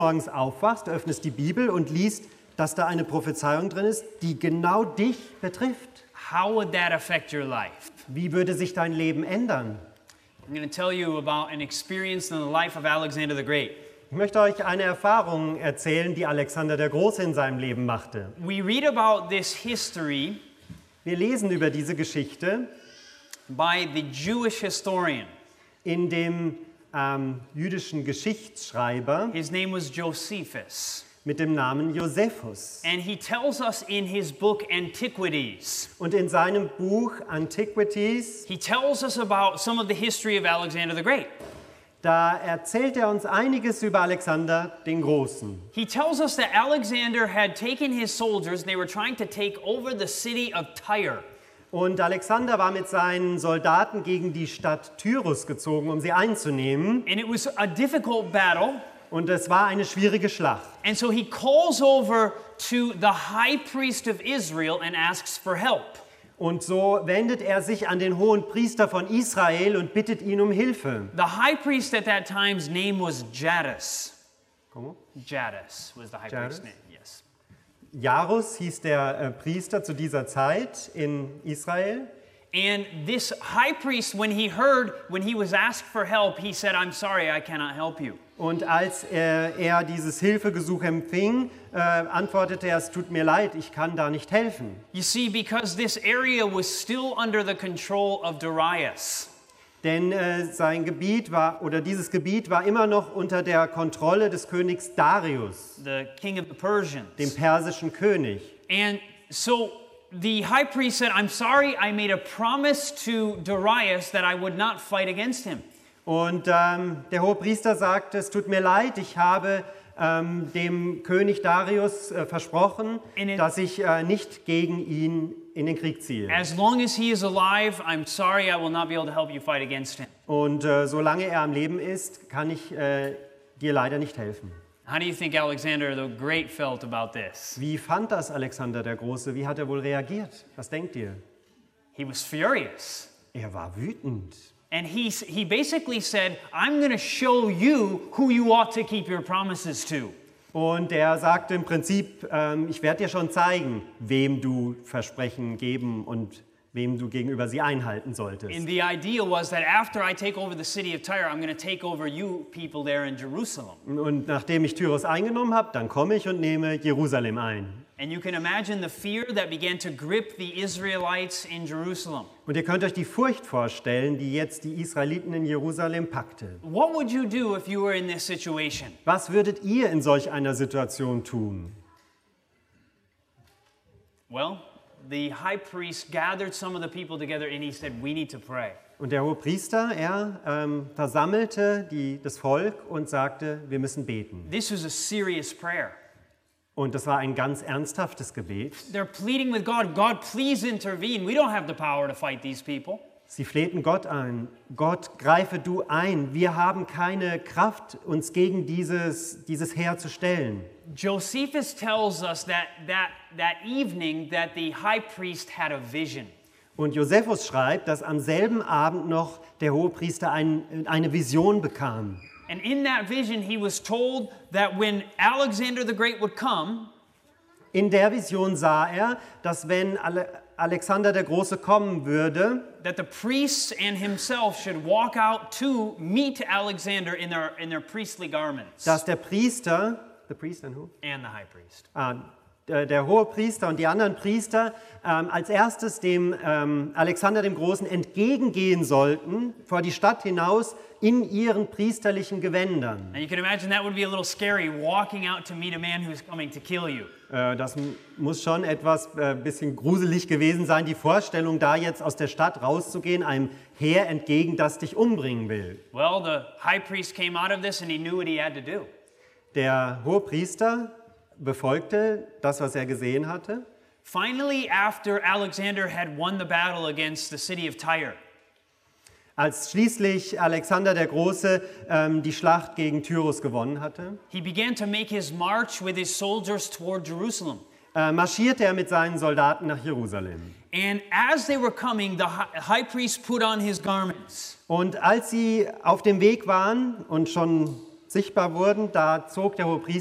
morgens aufwachst, öffnest die Bibel und liest, dass da eine Prophezeiung drin ist, die genau dich betrifft. How would that affect your life? Wie würde sich dein Leben ändern? I'm going to tell you about an experience in the life of Alexander the Great. Ich möchte euch eine Erfahrung erzählen, die Alexander der Große in seinem Leben machte. We read about this history Wir lesen über diese Geschichte by the Jewish historian. in dem jüdischen Geschichtsschreiber His name was Josephus. mit dem Namen Josephus. And he tells us in his book Antiquities, Und in seinem Buch Antiquities, he tells us about some of the history of Alexander the Great. da erzählt er uns einiges über Alexander den Großen. He tells us that Alexander had taken his soldiers and they were trying to take over the city of Tyre. Und Alexander war mit seinen Soldaten gegen die Stadt Tyrus gezogen, um sie einzunehmen. And it was a difficult battle. Und es war eine schwierige Schlacht. And so he calls over to the high priest of Israel and asks for help. Und so wendet er sich an den hohen Priester von Israel und bittet ihn um Hilfe. The high priest at that time's name was Jaddus. Como? Jaddus was the high Jaddus? priest's name, yes. Jarus hieß der Priester zu dieser Zeit in Israel. And this high priest, when he was asked for help, he said, I'm sorry, I cannot help you. Und als er dieses Hilfegesuch empfing, antwortete er, es tut mir leid, ich kann da nicht helfen. You see, because this area was still under the control of Darius. Denn dieses Gebiet war immer noch unter der Kontrolle des Königs Darius, The king of the Persians. dem persischen König. And so the high priest said, I'm sorry, I made a promise to Darius that I would not fight against him. Und der Hohepriester sagte, es tut mir leid, ich habe dem König Darius versprochen, dass ich nicht gegen ihn in den Krieg ziehe. As long as he is alive, I'm sorry, I will not be able to help you fight against him. Und solange er am Leben ist, kann ich dir leider nicht helfen. How do you think Alexander the Great felt about this? Wie fand das Alexander der Große? Wie hat er wohl reagiert? Was denkt ihr? He was furious. Er war wütend. And he basically said, I'm going to show you who you ought to keep your promises to. Und er sagte im Prinzip, ich werde dir schon zeigen, wem du Versprechen geben und wem du gegenüber sie einhalten solltest. And the idea was that after I take over the city of Tyre, I'm going to take over you people there in Jerusalem. Und nachdem ich Tyrus eingenommen habe, dann komme ich und nehme Jerusalem ein. And you can imagine the fear that began to grip the Israelites in Jerusalem. Und ihr könnt euch die Furcht vorstellen, die jetzt die Israeliten in Jerusalem packte. What would you do if you were in this situation? Was würdet ihr in solch einer Situation tun? Well, the high priest gathered some of the people together and he said, we need to pray. Und der Hohepriester, versammelte das Volk und sagte, wir müssen beten. This was a serious prayer. Und das war ein ganz ernsthaftes Gebet. They're pleading with God, God, please intervene. We don't have the power to fight these people. Sie flehten Gott an. Gott, greife du ein. Wir haben keine Kraft, uns gegen dieses Heer zu stellen. Josephus tells us that evening that the high priest had a vision. Und Josephus schreibt, dass am selben Abend noch der Hohepriester eine Vision bekam. And in that vision he was told that when Alexander the Great would come, in der Vision sah er, dass wenn Alexander der Große kommen würde, that the priests and himself should walk out to meet Alexander in their priestly garments. Dass der Priester, the priest and who? And the high priest. Der Hohepriester und die anderen Priester als erstes dem Alexander dem Großen entgegengehen sollten, vor die Stadt hinaus in ihren priesterlichen Gewändern. Now you can imagine that would be a little scary, walking out to meet a man who's coming to kill you. Das muss schon etwas bisschen gruselig gewesen sein, die Vorstellung, da jetzt aus der Stadt rauszugehen, einem Heer entgegen, das dich umbringen will. Well, the high priest came out of this and he knew what he had to do. Der Hohepriester befolgte das, was er gesehen hatte. Finally, after Alexander had won the battle against the city of Tyre, als schließlich Alexander der Große die Schlacht gegen Tyrus gewonnen hatte, he began to make his march with his soldiers toward Jerusalem. Marschierte er mit seinen Soldaten nach Jerusalem. And as they were coming, the high priest put on his garments. Und als sie auf dem Weg waren und schon sichtbar wurden, da zog der Hohepriester